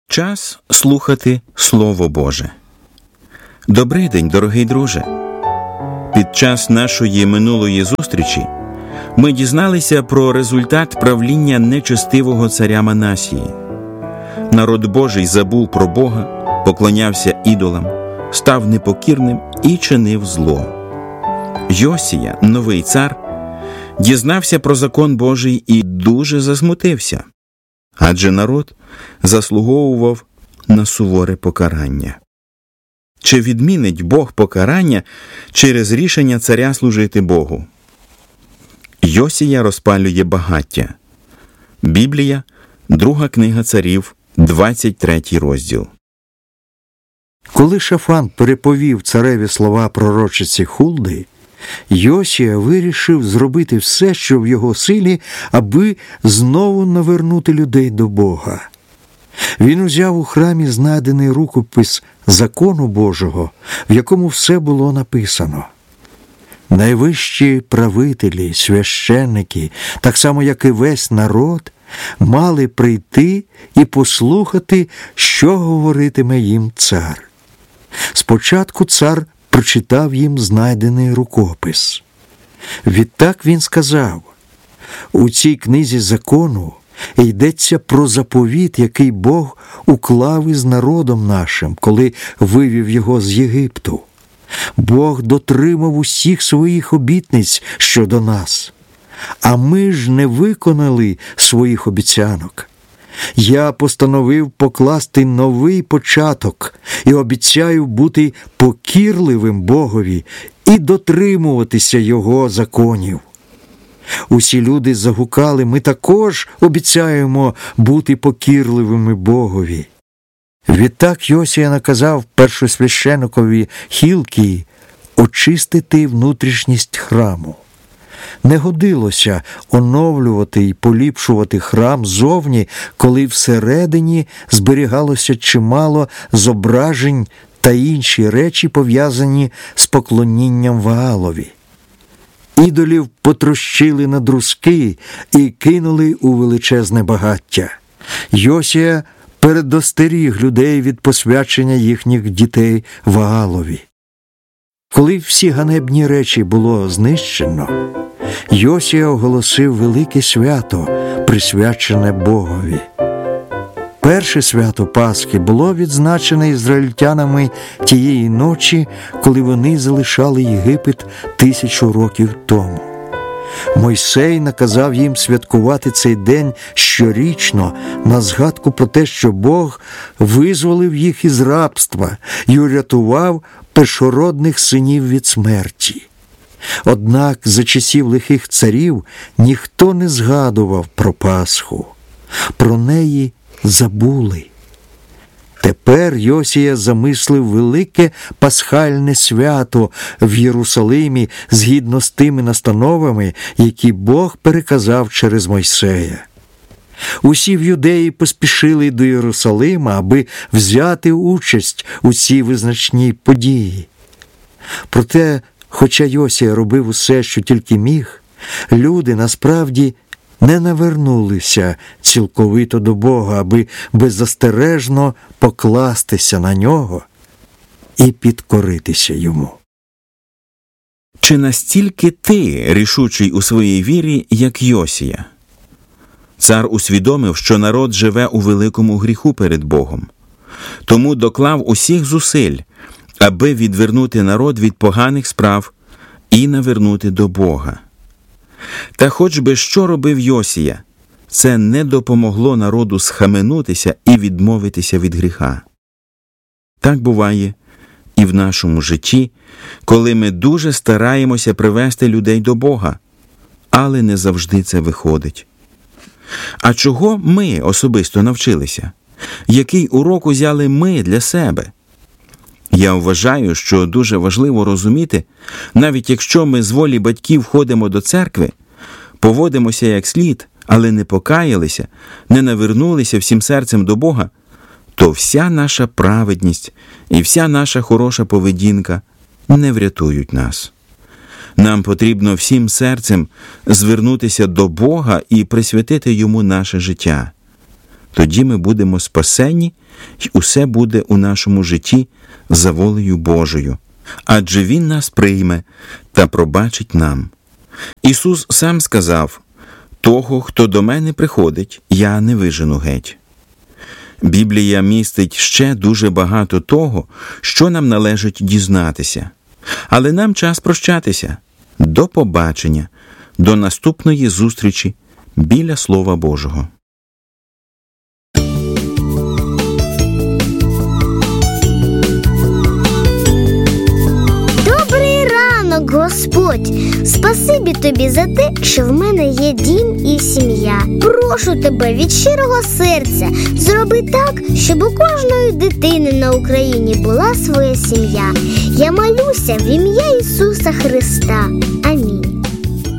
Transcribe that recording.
Час слухати Слово Боже. Добрий день, дорогий друже! Під час нашої минулої зустрічі ми дізналися про результат правління нечестивого царя Манасії. Народ Божий забув про Бога, поклонявся ідолам, став непокірним і чинив зло. Йосія, новий цар, дізнався про закон Божий і дуже засмутився, адже народ заслуговував на суворе покарання. Чи відмінить Бог покарання через рішення царя служити Богу? Йосія розпалює багаття. Біблія, 2 книга царів, 23 розділ. Коли Шафан переповів цареві слова пророчиці Хулди, Йосія вирішив зробити все, що в його силі, аби знову навернути людей до Бога. Він узяв у храмі знайдений рукопис закону Божого, в якому все було написано. Найвищі правителі, священники, так само як і весь народ, мали прийти і послухати, що говоритиме їм цар. Спочатку цар прочитав їм знайдений рукопис. Відтак він сказав: «У цій книзі закону йдеться про заповіт, який Бог уклав із народом нашим, коли вивів його з Єгипту. Бог дотримав усіх своїх обітниць щодо нас, а ми ж не виконали своїх обіцянок. Я постановив покласти новий початок і обіцяю бути покірливим Богові і дотримуватися Його законів». Усі люди загукали: «Ми також обіцяємо бути покірливими Богові». Відтак Йосія наказав першосвященикові Хілкії очистити внутрішність храму. Не годилося оновлювати і поліпшувати храм зовні, коли всередині зберігалося чимало зображень та інші речі, пов'язані з поклонінням Ваалові. Ідолів потрощили на друзки і кинули у величезне багаття. Йосія передостеріг людей від посвячення їхніх дітей Ваалові. Коли всі ганебні речі було знищено, Йосія оголосив велике свято, присвячене Богові. Перше свято Пасхи було відзначене ізраїльтянами тієї ночі, коли вони залишали Єгипет 1000 років тому. Мойсей наказав їм святкувати цей день щорічно на згадку про те, що Бог визволив їх із рабства і урятував першородних синів від смерті. Однак за часів лихих царів ніхто не згадував про Пасху. Про неї забули. Тепер Йосія замислив велике пасхальне свято в Єрусалимі згідно з тими настановами, які Бог переказав через Мойсея. Усі в Юдеї поспішили до Єрусалима, аби взяти участь у цій визначній події. Проте, хоча Йосія робив усе, що тільки міг, люди насправді не навернулися цілковито до Бога, аби беззастережно покластися на Нього і підкоритися Йому. Чи настільки ти рішучий у своїй вірі, як Йосія? Цар усвідомив, що народ живе у великому гріху перед Богом. Тому доклав усіх зусиль, аби відвернути народ від поганих справ і навернути до Бога. Та хоч би що робив Йосія, це не допомогло народу схаменутися і відмовитися від гріха. Так буває і в нашому житті, коли ми дуже стараємося привести людей до Бога, але не завжди це виходить. А чого ми особисто навчилися? Який урок узяли ми для себе? Я вважаю, що дуже важливо розуміти, навіть якщо ми з волі батьків ходимо до церкви, поводимося як слід, але не покаялися, не навернулися всім серцем до Бога, то вся наша праведність і вся наша хороша поведінка не врятують нас. Нам потрібно всім серцем звернутися до Бога і присвятити Йому наше життя. тоді ми будемо спасені, і усе буде у нашому житті за волею Божою. Адже Він нас прийме та пробачить нам. Ісус сам сказав: «Того, хто до мене приходить, я не вижену геть». Біблія містить ще дуже багато того, що нам належить дізнатися. Але нам час прощатися. До побачення, до наступної зустрічі біля Слова Божого. Добрий ранок, Господь! Спасибі Тобі за те, що в мене є дім і сім'я. Прошу Тебе від щирого серця, зроби так, щоб у кожної дитини на Україні була своя сім'я. Я молюся в ім'я Ісуса Христа. Амінь.